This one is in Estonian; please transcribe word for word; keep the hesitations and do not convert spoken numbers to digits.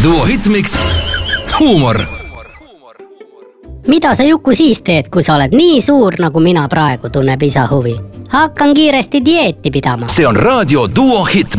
Duo Hitmix huumor. Mida sa Juku siis teed, kui sa oled nii suur, nagu mina praegu, tunneb isa huvi? Hakkan kiiresti dieeti pidama. See on raadio Duo Hit.